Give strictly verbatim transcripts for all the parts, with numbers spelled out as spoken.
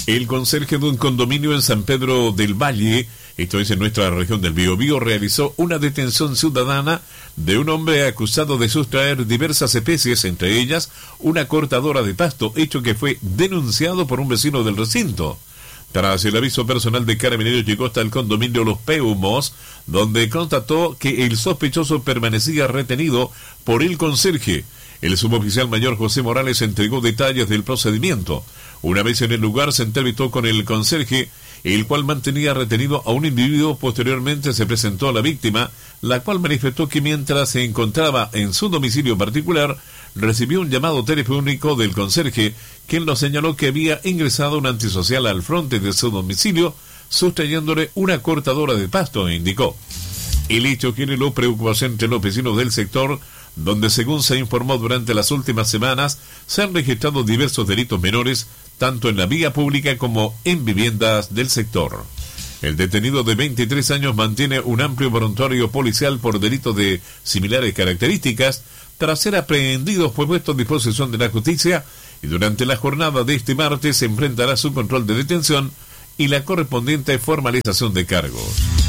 El conserje de un condominio en San Pedro del Valle, esto es en nuestra región del Biobío, realizó una detención ciudadana de un hombre acusado de sustraer diversas especies, entre ellas una cortadora de pasto, hecho que fue denunciado por un vecino del recinto. Tras el aviso personal de Carabineros llegó hasta el condominio Los Peumos, donde constató que el sospechoso permanecía retenido por el conserje. El suboficial mayor José Morales entregó detalles del procedimiento. Una vez en el lugar se entrevistó con el conserje, el cual mantenía retenido a un individuo. Posteriormente se presentó a la víctima, la cual manifestó que mientras se encontraba en su domicilio particular, recibió un llamado telefónico del conserje, quien lo señaló que había ingresado un antisocial al frente de su domicilio, sustrayéndole una cortadora de pasto, indicó. El hecho generó preocupación entre los vecinos del sector, donde, según se informó durante las últimas semanas, se han registrado diversos delitos menores, tanto en la vía pública como en viviendas del sector. El detenido de veintitrés años mantiene un amplio prontuario policial por delitos de similares características. Tras ser aprehendido fue puesto a disposición de la justicia y durante la jornada de este martes se enfrentará su control de detención y la correspondiente formalización de cargos.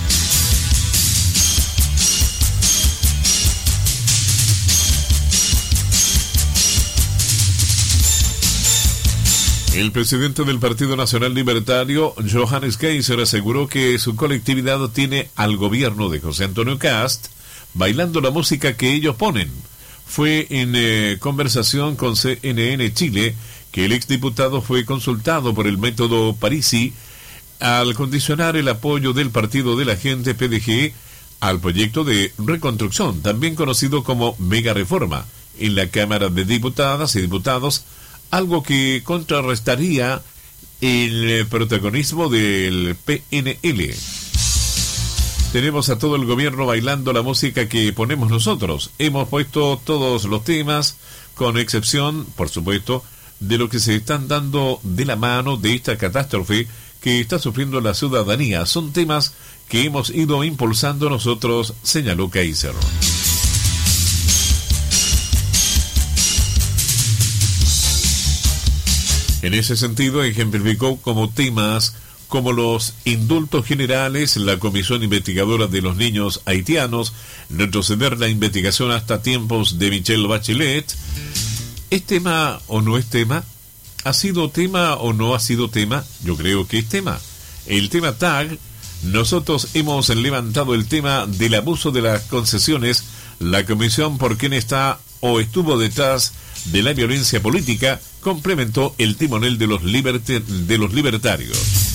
El presidente del Partido Nacional Libertario, Johannes Kaiser, aseguró que su colectividad tiene al gobierno de José Antonio Kast bailando la música que ellos ponen. Fue en eh, conversación con C N N Chile que el exdiputado fue consultado por el método Parisi al condicionar el apoyo del Partido de la Gente P D G al proyecto de reconstrucción, también conocido como Mega Reforma, en la Cámara de Diputadas y Diputados, algo que contrarrestaría el protagonismo del P N L. Tenemos a todo el gobierno bailando la música que ponemos nosotros. Hemos puesto todos los temas, con excepción, por supuesto, de lo que se están dando de la mano de esta catástrofe que está sufriendo la ciudadanía. Son temas que hemos ido impulsando nosotros, señaló Kaiser. En ese sentido, ejemplificó como temas como los indultos generales, la comisión investigadora de los niños haitianos, retroceder la investigación hasta tiempos de Michelle Bachelet. ¿Es tema o no es tema? ¿Ha sido tema o no ha sido tema? Yo creo que es tema. El tema T A G, nosotros hemos levantado el tema del abuso de las concesiones, la comisión por quien está o estuvo detrás de la violencia política, complementó el timonel de los, libert- de los libertarios.